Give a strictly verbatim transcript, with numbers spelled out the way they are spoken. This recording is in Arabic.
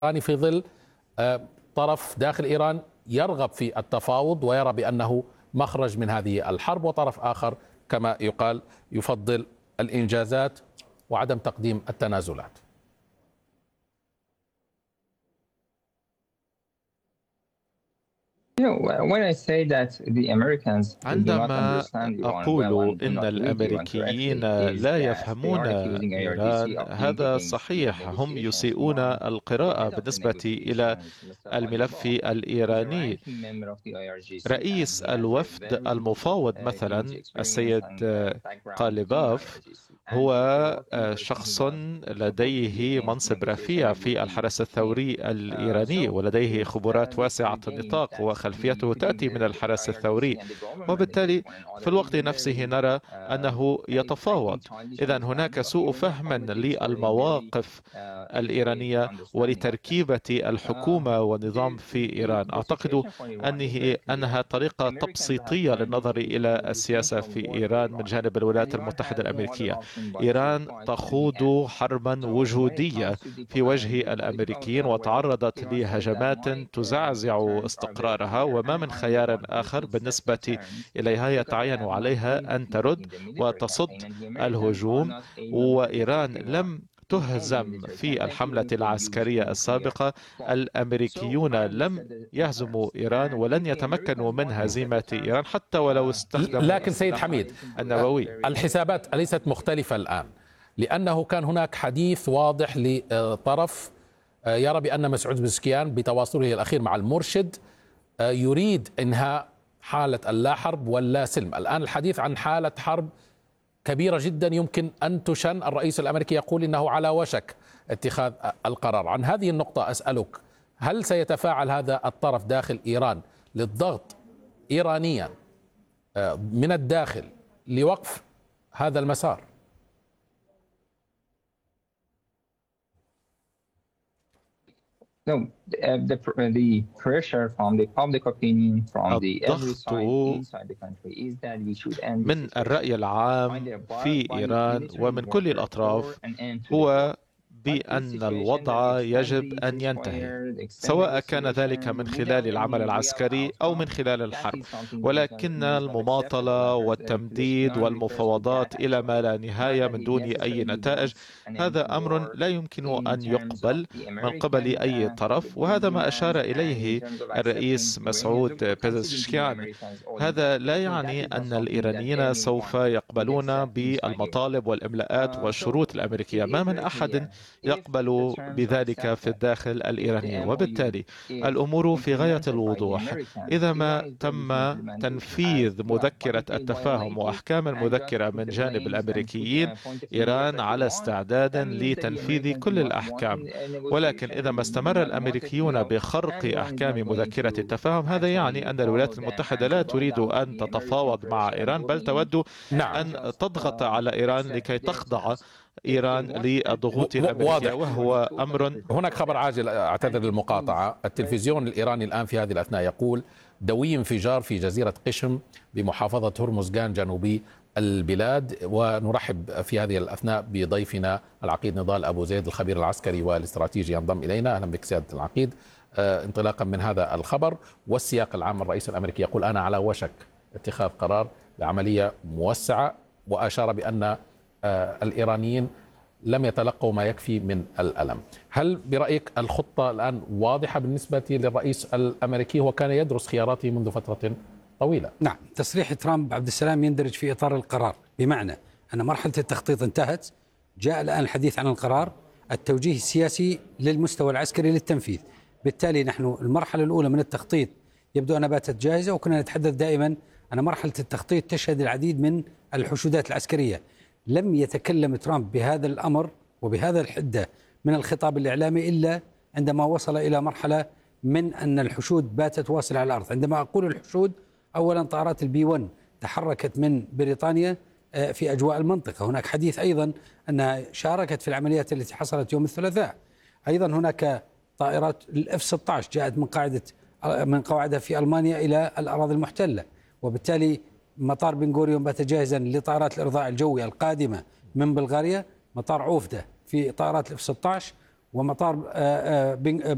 الإيراني في ظل طرف داخل إيران يرغب في التفاوض ويرى بأنه مخرج من هذه الحرب، وطرف آخر كما يقال يفضل الإنجازات وعدم تقديم التنازلات. عندما أقول إن الأمريكيين لا يفهمون إيران هذا صحيح، هم يسيئون القراءة بالنسبة إلى الملف الإيراني. رئيس الوفد المفاوض مثلا السيد قاليباف هو شخص لديه منصب رفيع في الحرس الثوري الإيراني ولديه خبرات واسعة النطاق وخلفيته تأتي من الحرس الثوري، وبالتالي في الوقت نفسه نرى أنه يتفاوض. إذن هناك سوء فهم للمواقف الإيرانية ولتركيبة الحكومة والنظام في إيران. أعتقد أنه أنها طريقة تبسيطية للنظر إلى السياسة في إيران من جانب الولايات المتحدة الأمريكية. إيران تخوض حربا وجودية في وجه الأمريكيين وتعرضت لهجمات تزعزع استقرارها، وما من خيار آخر بالنسبة إليها يتعين عليها أن ترد وتصد الهجوم. وإيران لم تهزم في الحملة العسكرية السابقة، الأمريكيون لم يهزموا إيران ولن يتمكنوا من هزيمة إيران حتى ولو استخدموا. لكن سيد حميد، النووي الحسابات أليست مختلفة الآن؟ لأنه كان هناك حديث واضح لطرف يرى بأن مسعود بزشكيان بتواصله الأخير مع المرشد يريد إنهاء حالة اللا حرب واللا سلم. الآن الحديث عن حالة حرب كبيرة جدا يمكن أن تشن. الرئيس الأمريكي يقول إنه على وشك اتخاذ القرار. عن هذه النقطة أسألك، هل سيتفاعل هذا الطرف داخل إيران للضغط إيرانيا من الداخل لوقف هذا المسار؟ الضغط من الرأي العام في إيران ومن كل الأطراف هو بأن الوضع يجب أن ينتهي، سواء كان ذلك من خلال العمل العسكري أو من خلال الحرب. ولكن المماطلة والتمديد والمفاوضات إلى ما لا نهاية من دون أي نتائج، هذا أمر لا يمكن أن يقبل من قبل أي طرف، وهذا ما أشار إليه الرئيس مسعود بيزشكيان. هذا لا يعني أن الإيرانيين سوف يقبلون بالمطالب والإملاءات والشروط الأمريكية، ما من أحد يقبل بذلك في الداخل الإيراني. وبالتالي الأمور في غاية الوضوح. إذا ما تم تنفيذ مذكرة التفاهم وأحكام المذكرة من جانب الأمريكيين، إيران على استعداد لتنفيذ كل الأحكام. ولكن إذا ما استمر الأمريكيون بخرق أحكام مذكرة التفاهم، هذا يعني أن الولايات المتحدة لا تريد أن تتفاوض مع إيران، بل تود أن تضغط على إيران لكي تخضع إيران للضغوط الأمريكية، وهو أمر. هناك خبر عاجل، أعتذر للمقاطعة. التلفزيون الإيراني الآن في هذه الأثناء يقول دوي انفجار في جزيرة قشم بمحافظة هرمزغان جنوبي البلاد. ونرحب في هذه الأثناء بضيفنا العقيد نضال أبو زيد الخبير العسكري والاستراتيجي ينضم إلينا. أهلا بك سيادة العقيد. انطلاقا من هذا الخبر والسياق العام، الرئيس الأمريكي يقول أنا على وشك اتخاذ قرار لعملية موسعة، وأشار بأن الإيرانيين لم يتلقوا ما يكفي من الألم. هل برأيك الخطة الآن واضحة بالنسبة للرئيس الأمريكي وكان يدرس خياراته منذ فترة طويلة؟ نعم، تصريح ترامب عبد السلام يندرج في إطار القرار، بمعنى أن مرحلة التخطيط انتهت، جاء الآن الحديث عن القرار، التوجيه السياسي للمستوى العسكري للتنفيذ. بالتالي نحن المرحلة الأولى من التخطيط يبدو أنها باتت جاهزة، وكنا نتحدث دائما أن مرحلة التخطيط تشهد العديد من الحشودات العسكرية. لم يتكلم ترامب بهذا الأمر وبهذا الحدة من الخطاب الإعلامي إلا عندما وصل إلى مرحلة من أن الحشود باتت واصلة على الأرض. عندما أقول الحشود، أولا طائرات البي واحد تحركت من بريطانيا في أجواء المنطقة. هناك حديث أيضا أنها شاركت في العمليات التي حصلت يوم الثلاثاء. أيضا هناك طائرات الإف ستة عشر جاءت من قاعدة من قواعدها في ألمانيا إلى الأراضي المحتلة، وبالتالي مطار بن غوريون بات جاهزا لطائرات الإرضاء الجوي القادمة من بلغاريا، مطار عوفدة في طائرات الإف ستة عشر، ومطار